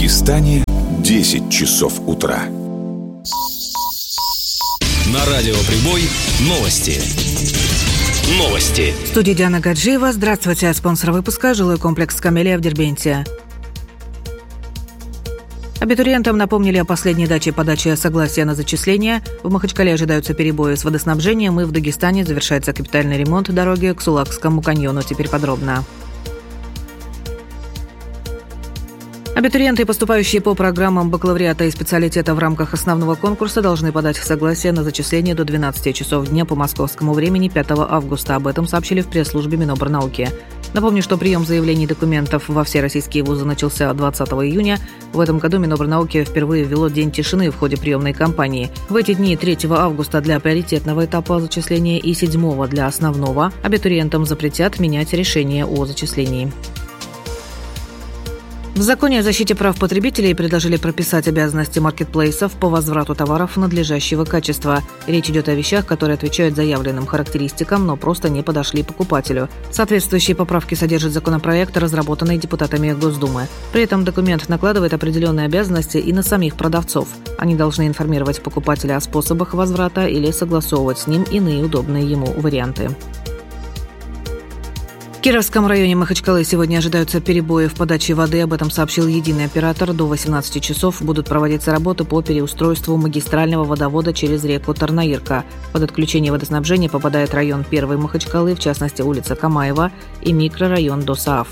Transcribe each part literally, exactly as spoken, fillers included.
Дагестане десять часов утра. На радио «Прибой» новости. Новости. В студии Диана Гаджиева. Здравствуйте. Спонсор выпуска – жилой комплекс «Камелия» в Дербенте. Абитуриентам напомнили о последней дате подачи согласия на зачисление. В Махачкале ожидаются перебои с водоснабжением, и в Дагестане завершается капитальный ремонт дороги к Сулакскому каньону. Теперь подробно. Абитуриенты, поступающие по программам бакалавриата и специалитета в рамках основного конкурса, должны подать согласие на зачисление до двенадцати часов дня по московскому времени пятого августа. Об этом сообщили в пресс-службе Минобрнауки. Напомню, что прием заявлений и документов во все российские вузы начался двадцатого июня. В этом году Минобрнауки впервые ввело день тишины в ходе приемной кампании. В эти дни третьего августа для приоритетного этапа зачисления и седьмого для основного абитуриентам запретят менять решение о зачислении. В законе о защите прав потребителей предложили прописать обязанности маркетплейсов по возврату товаров надлежащего качества. Речь идет о вещах, которые отвечают заявленным характеристикам, но просто не подошли покупателю. Соответствующие поправки содержит законопроект, разработанный депутатами Госдумы. При этом документ накладывает определенные обязанности и на самих продавцов. Они должны информировать покупателя о способах возврата или согласовывать с ним иные удобные ему варианты. В Кировском районе Махачкалы сегодня ожидаются перебои в подаче воды. Об этом сообщил единый оператор. До восемнадцати часов будут проводиться работы по переустройству магистрального водовода через реку Тарнаирка. Под отключение водоснабжения попадает район первой Махачкалы, в частности улица Камаева и микрорайон Досааф.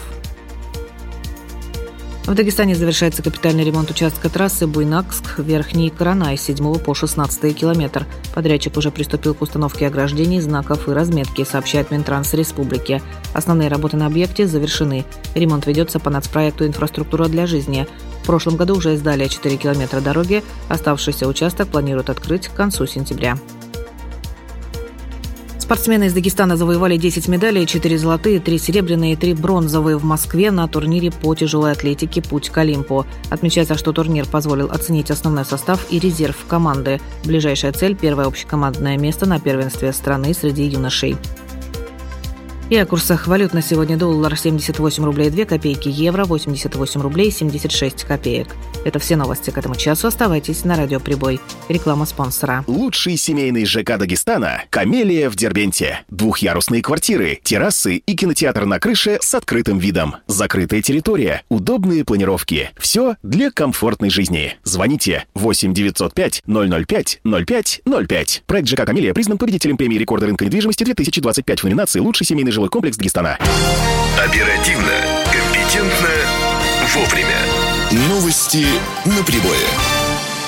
В Дагестане завершается капитальный ремонт участка трассы Буйнакск-Верхний Коронай с седьмого по шестнадцатый километр. Подрядчик уже приступил к установке ограждений, знаков и разметки, сообщает Минтранс Республики. Основные работы на объекте завершены. Ремонт ведется по нацпроекту «Инфраструктура для жизни». В прошлом году уже сдали четыре километра дороги. Оставшийся участок планируют открыть к концу сентября. Спортсмены из Дагестана завоевали десять медалей, четыре золотые, три серебряные и три бронзовые в Москве на турнире по тяжелой атлетике «Путь к Олимпу». Отмечается, что турнир позволил оценить основной состав и резерв команды. Ближайшая цель – первое общекомандное место на первенстве страны среди юношей. И о курсах валют на сегодня: доллар семьдесят восемь рублей две копейки, евро восемьдесят восемь рублей семьдесят шесть копеек. Это все новости к этому часу. Оставайтесь на радио «Прибой». Реклама спонсора. Лучший семейный ЖК Дагестана – «Камелия» в Дербенте. Двухъярусные квартиры, террасы и кинотеатр на крыше с открытым видом. Закрытая территория, удобные планировки. Все для комфортной жизни. Звоните восемь девятьсот пять ноль ноль пять ноль пять ноль пять. Проект ЖК «Камелия» признан победителем премии рекорда рынка недвижимости две тысячи двадцать пять в номинации «Лучший семейный жилой комплекс Дагестана». Оперативно, компетентно, вовремя. Новости на Прибое.